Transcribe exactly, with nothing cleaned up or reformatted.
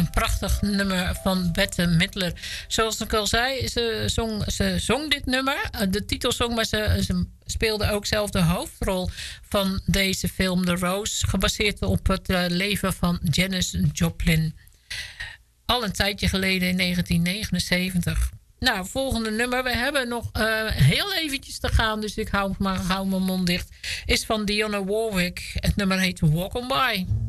een prachtig nummer van Bette Midler. Zoals ik al zei, ze zong, ze zong dit nummer, de titelsong, maar ze, ze speelde ook zelf de hoofdrol van deze film The Rose, gebaseerd op het uh, leven van Janis Joplin. Al een tijdje geleden in negentien negenenzeventig. Nou, volgende nummer. We hebben nog uh, heel eventjes te gaan, dus ik hou maar hou mijn mond dicht. Is van Dionne Warwick. Het nummer heet Walk On By.